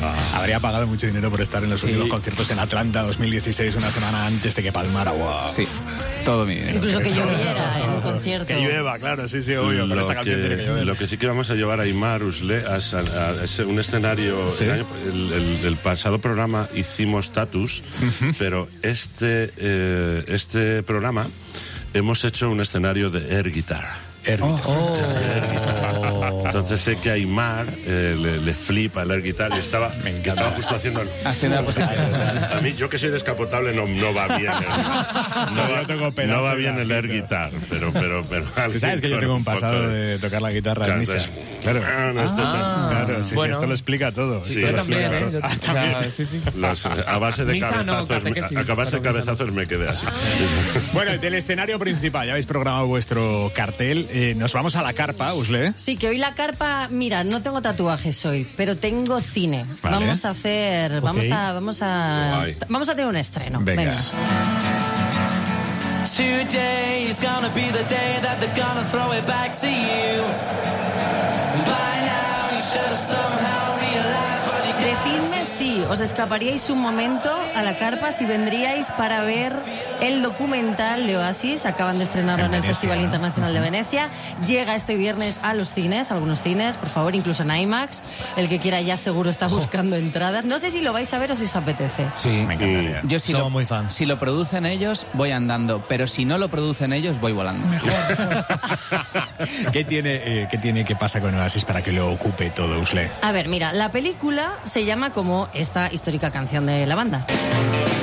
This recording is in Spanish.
Habría pagado mucho dinero por estar en los últimos conciertos en Atlanta 2016, una semana antes de que palmara. Wow. Sí, todo mi dinero. Incluso que lloviera en un concierto. Que llueva, claro, sí, obvio. Con esta canción tiene que llover. Lo que sí que vamos a llevar a Aimar Usle a un escenario. ¿Sí? El pasado programa hicimos Tatus, pero este programa hemos hecho un escenario de air guitar. Entonces sé que a Aimar le flipa el air guitar y estaba justo haciendo a mí, yo que soy descapotable, no va bien no va bien el air guitar, pero tú sabes que yo tengo un pasado de tocar la guitarra en misa. Claro, sí, bueno, esto lo explica todo. Sí, yo también, sí. A base de cabezazos me quedé así. Bueno, del escenario principal, ya habéis programado vuestro cartel. Nos vamos a la carpa, Usle. Sí, que hoy la carpa, mira, no tengo tatuajes hoy, pero tengo cine. Vale. Vamos a hacer, vamos a tener un estreno. Venga. Today is gonna be the day that they're gonna throw it back to you. By now you should have somehow realized what you Decidme si os escaparíais un momento a la carpa si vendríais para ver el documental de Oasis. Acaban de estrenarlo en el Festival Internacional de Venecia. Llega este viernes a los cines, algunos cines, por favor, incluso en IMAX. El que quiera ya seguro está buscando entradas. No sé si lo vais a ver o si os apetece. Sí, me encantaría. Yo somos muy fans. Si lo producen ellos, voy andando, pero si no lo producen ellos, voy volando. Mejor. ¿Qué pasa con Oasis para que lo ocupe todo, Usle? A ver, mira, la película se llama como esta histórica canción de la banda.